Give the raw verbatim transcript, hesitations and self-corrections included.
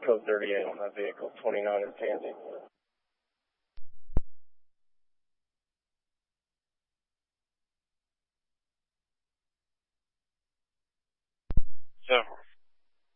code thirty-eight on my vehicle, twenty-nine in Tansy.